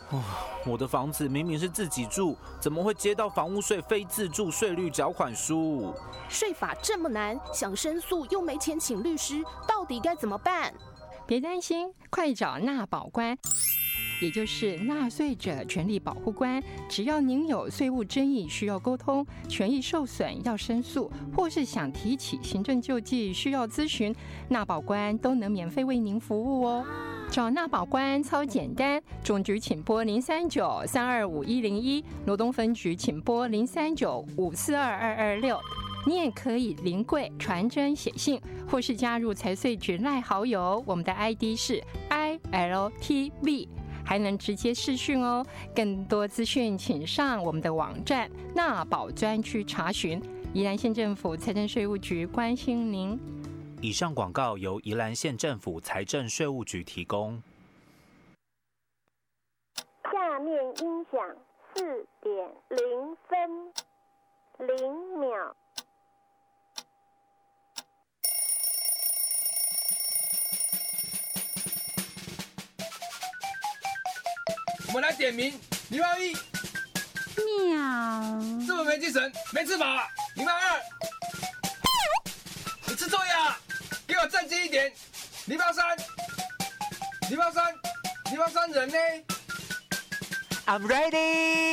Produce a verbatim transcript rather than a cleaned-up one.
哦，我的房子明明是自己住，怎么会接到房屋税非自住税率缴款书？ 税法这么难，想申诉又没钱请律师，到底该怎么办？ 别担心，快找纳保官，也就是纳税者权利保护官。只要您有税务争议需要沟通，权益受损要申诉，或是想提起行政救济需要咨询，纳保官都能免费为您服务哦。找纳保官超简单，中局请拨零三九三二五一零一，罗东分局请拨零三九五四二二二六。你也可以临柜传真写信，或是加入财税局赖好友，我们的 I D 是 I L T V， 还能直接视讯哦。更多资讯请上我们的网站纳保专区查询。宜兰县政府财政税务局关心您。 以上广告由宜兰县政府财政税务局提供。 下面音响四点零分零秒。 我们来点名，零八一， 喵， 是不是没精神、没吃饱啊？零八二，你吃错呀，给我站近一点。零八三，零八三，零八三人呢 I'm ready。